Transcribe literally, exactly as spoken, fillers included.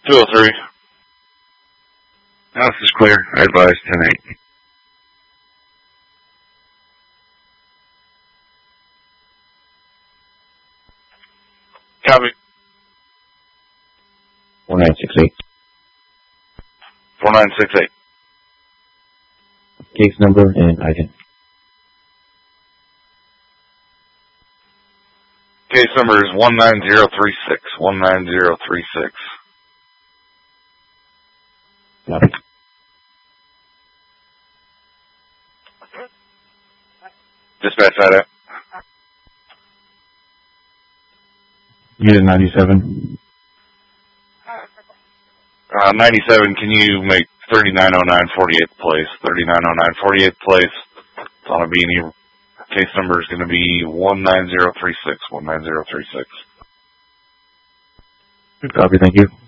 two oh three. House is clear. I advise ten eight. Copy. four nine six eight. four nine six eight. Case number and item. Case number is one nine zero three six. one nine zero three six. Copy. Dispatch that out. Unit ninety-seven. Uh, ninety-seven, can you make thirty-nine oh nine forty-eighth place? thirty-nine oh nine forty-eighth place. It's on a beanie. Case number is going to be one nine zero three six. one nine zero three six. Copy, thank you.